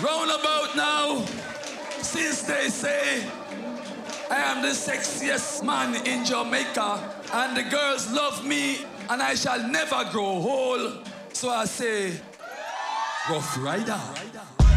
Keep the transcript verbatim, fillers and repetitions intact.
Roundabout now, since they say I am the sexiest man in Jamaica and the girls love me and I shall never grow old, so I say, Rough Rider.